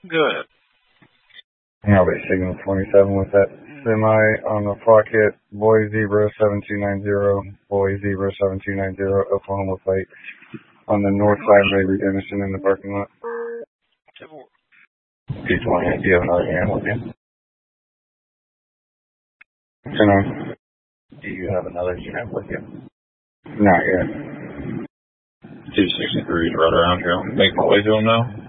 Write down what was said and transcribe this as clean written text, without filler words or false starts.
Good. I'll be signal 27 with that semi on the clock hit. Boy Zebra 7290, Boy Zebra 7290, Oklahoma plate on the north side of Avery Dennison in the parking lot. 220, do you have another hand with you? 10 Do you have another unit with you? Not yet. 263 right around here. Make my way to him now.